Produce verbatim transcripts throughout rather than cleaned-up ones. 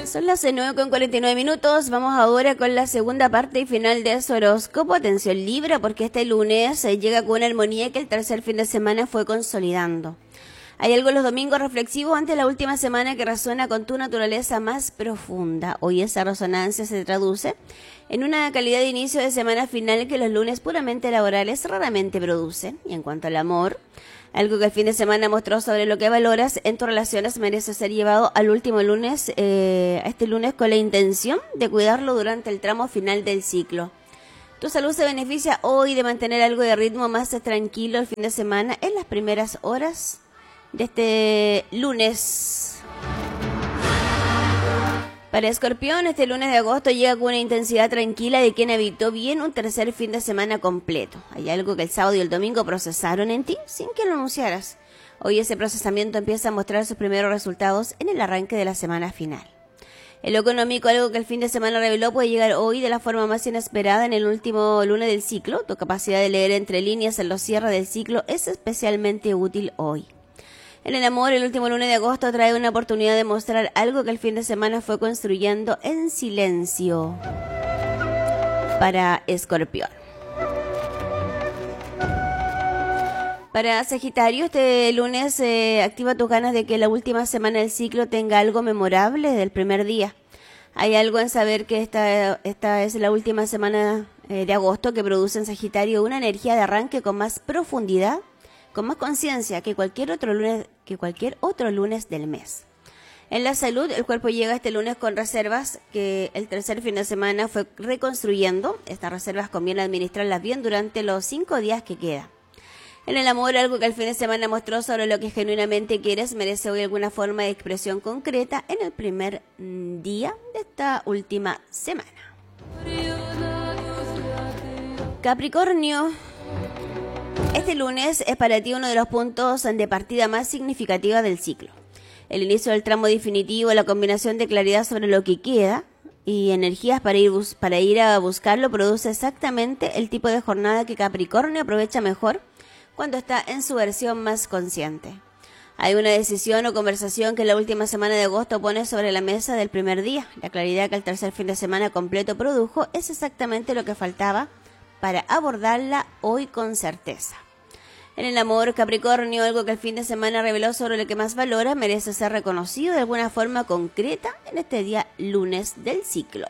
Son las nueve con cuarenta y nueve minutos. Vamos ahora con la segunda parte y final de su horóscopo. Atención Libra, porque este lunes eh, llega con una armonía que el tercer fin de semana fue consolidando. Hay algo los domingos reflexivos ante la última semana que resuena con tu naturaleza más profunda. Hoy esa resonancia se traduce en una calidad de inicio de semana final que los lunes puramente laborales raramente producen. Y en cuanto al amor, algo que el fin de semana mostró sobre lo que valoras en tus relaciones merece ser llevado al último lunes, eh, a este lunes con la intención de cuidarlo durante el tramo final del ciclo. Tu salud se beneficia hoy de mantener algo de ritmo más tranquilo el fin de semana en las primeras horas de este lunes. Para Escorpión, este lunes de agosto llega con una intensidad tranquila de quien habitó bien un tercer fin de semana completo. Hay algo que el sábado y el domingo procesaron en ti sin que lo anunciaras. Hoy ese procesamiento empieza a mostrar sus primeros resultados en el arranque de la semana final. En lo económico, algo que el fin de semana reveló puede llegar hoy de la forma más inesperada en el último lunes del ciclo. Tu capacidad de leer entre líneas en los cierres del ciclo es especialmente útil hoy. En el amor, el último lunes de agosto trae una oportunidad de mostrar algo que el fin de semana fue construyendo en silencio para Escorpión. Para Sagitario, este lunes eh, activa tus ganas de que la última semana del ciclo tenga algo memorable desde el primer día. Hay algo en saber que esta, esta es la última semana eh, de agosto que produce en Sagitario una energía de arranque con más profundidad, con más conciencia que cualquier otro lunes que cualquier otro lunes del mes. En la salud, el cuerpo llega este lunes con reservas que el tercer fin de semana fue reconstruyendo. Estas reservas conviene administrarlas bien durante los cinco días que queda. En el amor, algo que el fin de semana mostró sobre lo que genuinamente quieres merece hoy alguna forma de expresión concreta en el primer día de esta última semana. Capricornio, este lunes es para ti uno de los puntos de partida más significativos del ciclo. El inicio del tramo definitivo, la combinación de claridad sobre lo que queda y energías para ir, bus- para ir a buscarlo produce exactamente el tipo de jornada que Capricornio aprovecha mejor cuando está en su versión más consciente. Hay una decisión o conversación que la última semana de agosto pone sobre la mesa del primer día. La claridad que el tercer fin de semana completo produjo es exactamente lo que faltaba para abordarla hoy con certeza. En el amor, Capricornio, algo que el fin de semana reveló sobre lo que más valora, merece ser reconocido de alguna forma concreta en este día lunes del ciclo.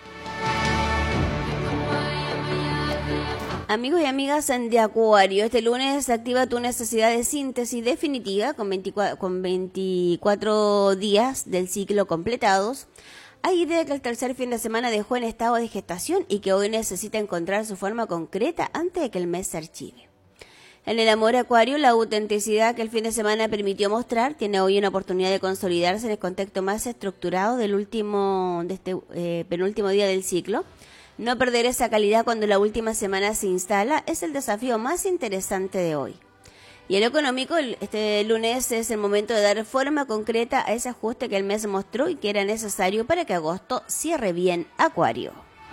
Amigos y amigas de Acuario, este lunes activa tu necesidad de síntesis definitiva con veinticuatro, con veinticuatro días del ciclo completados. Hay idea que el tercer fin de semana dejó en estado de gestación y que hoy necesita encontrar su forma concreta antes de que el mes se archive. En el amor Acuario, la autenticidad que el fin de semana permitió mostrar tiene hoy una oportunidad de consolidarse en el contexto más estructurado del último, de este eh, penúltimo día del ciclo. No perder esa calidad cuando la última semana se instala es el desafío más interesante de hoy. Y en lo económico, este lunes es el momento de dar forma concreta a ese ajuste que el mes mostró y que era necesario para que agosto cierre bien Acuario.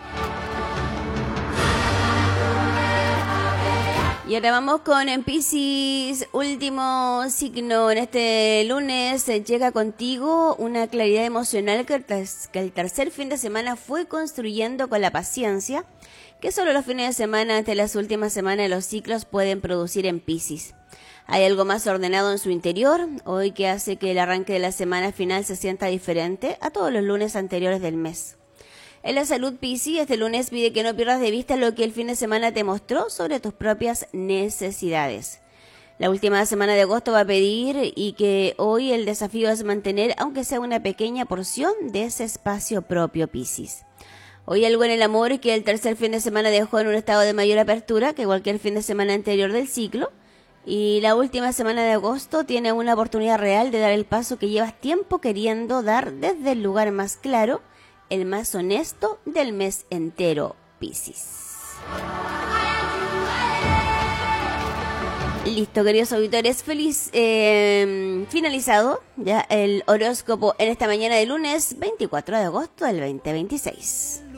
Y ahora vamos con Piscis, último signo. En este lunes llega contigo una claridad emocional que el tercer fin de semana fue construyendo con la paciencia que solo los fines de semana ante las últimas semanas de los ciclos pueden producir en Piscis. Hay algo más ordenado en su interior, hoy que hace que el arranque de la semana final se sienta diferente a todos los lunes anteriores del mes. En la salud, Piscis, este lunes pide que no pierdas de vista lo que el fin de semana te mostró sobre tus propias necesidades. La última semana de agosto va a pedir y que hoy el desafío es mantener, aunque sea una pequeña porción de ese espacio propio, Piscis. Hoy algo en el amor que el tercer fin de semana dejó en un estado de mayor apertura que cualquier fin de semana anterior del ciclo. Y la última semana de agosto tiene una oportunidad real de dar el paso que llevas tiempo queriendo dar desde el lugar más claro, el más honesto del mes entero, Piscis. Listo, queridos auditores, feliz eh, finalizado ya el horóscopo en esta mañana de lunes veinticuatro de agosto del veinte veintiséis.